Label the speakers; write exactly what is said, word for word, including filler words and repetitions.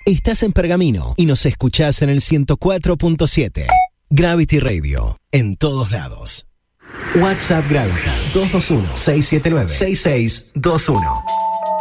Speaker 1: Estás en Pergamino y nos escuchás en el ciento cuatro punto siete. Gravity Radio, en todos lados. WhatsApp Gravity, dos dos uno, seis siete nueve, seis seis dos uno.